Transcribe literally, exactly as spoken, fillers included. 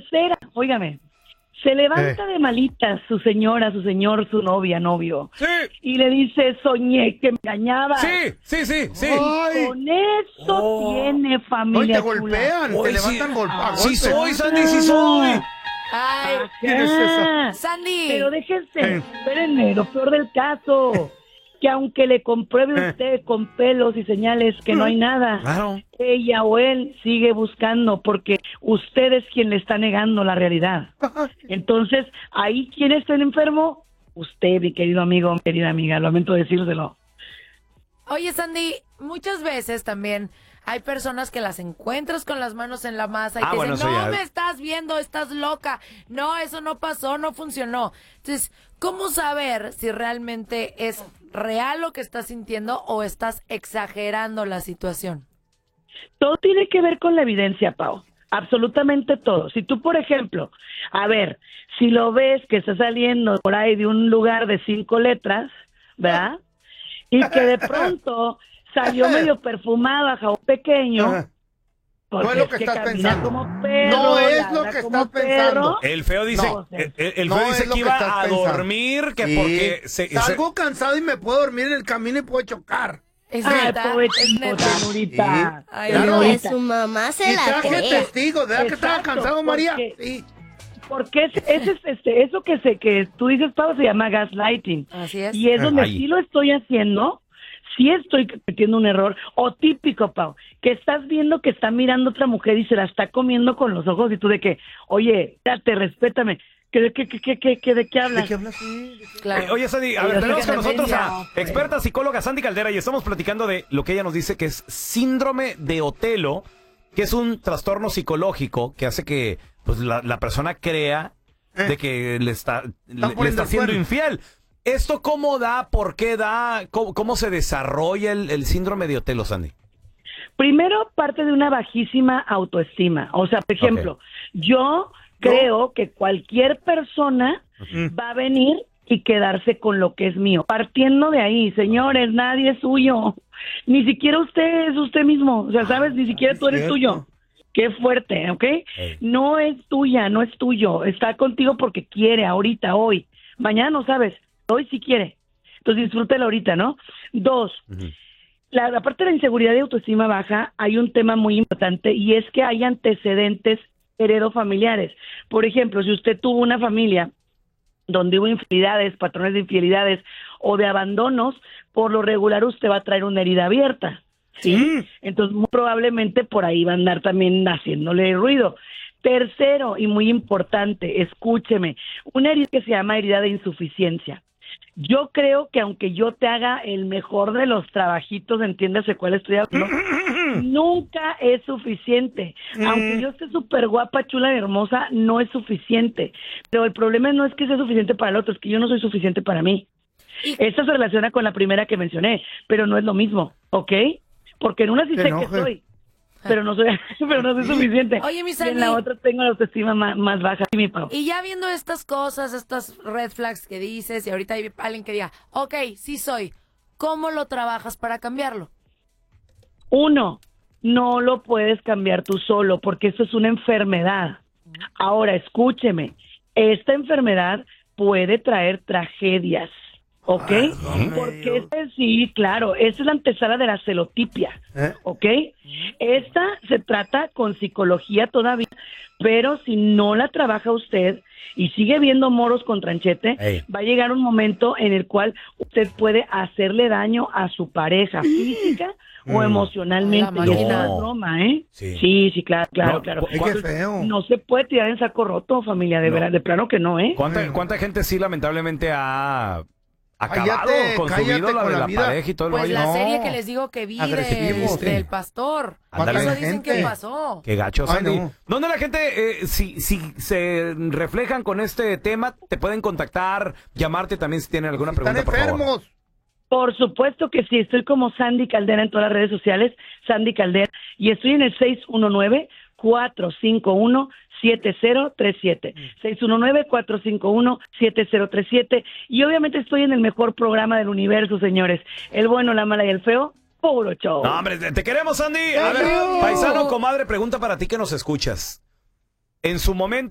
Tercera, óigame, se levanta eh. de malitas su señora, su señor, su novia, novio. Sí. Y le dice, soñé que me engañaba. Sí, sí, sí, sí. Y con eso oh. tiene familia. Hoy te golpean, Hoy te levantan sí. golpe, ah, Sí soy, Sandy, sí soy. Ay, ¿quién es esa? Sandy. Pero déjense, eh. espérenme, lo peor del caso, que aunque le compruebe eh. usted con pelos y señales que no hay nada, claro. ella o él sigue buscando porque usted es quien le está negando la realidad. Entonces, ahí, ¿quién está enfermo? Usted, mi querido amigo, mi querida amiga, lamento decírselo. Oye, Sandy, muchas veces también hay personas que las encuentras con las manos en la masa y ah, te bueno, dicen, no ya... me estás viendo, estás loca, no, eso no pasó, no funcionó. Entonces, ¿cómo saber si realmente es real lo que estás sintiendo o estás exagerando la situación? Todo tiene que ver con la evidencia, Pau. Absolutamente todo. Si tú, por ejemplo, a ver, si lo ves que está saliendo por ahí de un lugar de cinco letras, ¿verdad? Y que de pronto salió medio perfumado a jabón pequeño. No es lo que, es que estás pensando. Como perro, no es lo que estás pensando. El feo dice, no, el, el no feo dice que, que iba a pensando. dormir, que sí. porque se, salgo se... cansado y me puedo dormir en el camino y puedo chocar. Es Ay, neta, es neta. Señorita. Ay, Pero de su mamá se y la traje cree. testigos, ¿verdad que estaba cansado, María? Sí. Porque es, es, este, eso que se que tú dices, Pau, se llama gaslighting. Así es. Y es donde Ay. sí lo estoy haciendo, sí estoy cometiendo un error. O típico, Pau, que estás viendo que está mirando otra mujer y se la está comiendo con los ojos y tú de que, oye, date, respétame. ¿De qué, qué, qué, qué, qué, de qué hablas? ¿De qué hablas? Sí, ¿de qué? Claro. Eh, oye, Sandy, a ver, tenemos con nosotros a experta psicóloga Sandy Caldera y estamos platicando de lo que ella nos dice que es síndrome de Otelo, que es un trastorno psicológico que hace que pues la, la persona crea eh. de que le está, le, le está siendo infiel. ¿Esto cómo da, por qué da, cómo, cómo se desarrolla el, el síndrome de Otelo, Sandy? Primero, parte de una bajísima autoestima. O sea, por ejemplo, okay. yo... creo que cualquier persona uh-huh. va a venir y quedarse con lo que es mío. Partiendo de ahí, señores, nadie es suyo. Ni siquiera usted es usted mismo. O sea, ¿sabes? Ni siquiera tú eres tuyo. Qué fuerte, ¿ok? Hey. No es tuya, no es tuyo. Está contigo porque quiere, ahorita, hoy. Mañana no sabes. Hoy sí quiere. Entonces disfrútelo ahorita, ¿no? Dos, uh-huh. la, aparte de la inseguridad y autoestima baja, hay un tema muy importante y es que hay antecedentes heredofamiliares. Por ejemplo, si usted tuvo una familia donde hubo infidelidades, patrones de infidelidades o de abandonos, por lo regular usted va a traer una herida abierta, ¿sí? Mm. Entonces, muy probablemente por ahí va a andar también haciéndole ruido. Tercero, y muy importante, escúcheme, una herida que se llama herida de insuficiencia. Yo creo que aunque yo te haga el mejor de los trabajitos, entiéndase cuál estoy hablando, nunca es suficiente. Mm. Aunque yo esté súper guapa, chula y hermosa, no es suficiente. Pero el problema no es que sea suficiente para el otro, es que yo no soy suficiente para mí. Esta se relaciona con la primera que mencioné, pero no es lo mismo, ¿ok? Porque en una sí sé que soy, pero no soy, pero no soy suficiente. Oye, mi Y Sandy, en la otra tengo la autoestima más, más baja. Mi Pau. Y ya viendo estas cosas, estas red flags que dices, y ahorita hay alguien que diga, ok, sí soy, ¿cómo lo trabajas para cambiarlo? Uno, no lo puedes cambiar tú solo, porque eso es una enfermedad. Ahora, escúcheme, esta enfermedad puede traer tragedias, ¿ok? Ay, porque esta, sí, claro, esta es la antesala de la celotipia, ¿eh? ¿Ok? Esta se trata con psicología todavía, pero si no la trabaja usted y sigue viendo moros con tranchete, hey. va a llegar un momento en el cual usted puede hacerle daño a su pareja física o mm. emocionalmente. Y es una broma, ¿eh? Sí, sí, sí claro, claro, no, claro. Qué feo. No se puede tirar en saco roto, familia, de no. verdad, de plano que no, ¿eh? ¿Cuánta, cuánta gente sí lamentablemente ha acabado cállate, con su vida, la de la, la pareja y todo el Pues rollo? la No. serie que les digo que vi de, del pastor. Ándale. Eso dicen que pasó. Qué gacho, Sandy. Ay, no. ¿Dónde la gente, eh, si, si se reflejan con este tema, te pueden contactar, llamarte también si tienen alguna si pregunta, están por enfermos. favor? Por supuesto que sí, estoy como Sandy Caldera en todas las redes sociales, Sandy Caldera, y estoy en el seis uno nueve, cuatro cinco uno, siete cero tres siete, seis uno nueve, cuatro cinco uno, siete cero tres siete, y obviamente estoy en el mejor programa del universo, señores, El Bueno, la Mala y el Feo, puro show. No, hombre, te queremos, Sandy. A ver, paisano, comadre, pregunta para ti que nos escuchas. En su momento